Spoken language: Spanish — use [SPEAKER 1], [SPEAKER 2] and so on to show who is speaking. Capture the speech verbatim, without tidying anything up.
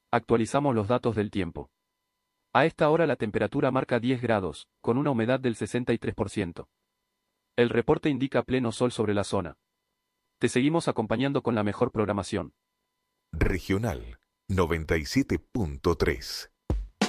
[SPEAKER 1] Actualizamos los datos del tiempo. A esta hora la temperatura marca diez grados, con una humedad del sesenta y tres por ciento. El reporte indica pleno sol sobre la zona. Te seguimos acompañando con la mejor programación.
[SPEAKER 2] Regional noventa y siete punto tres.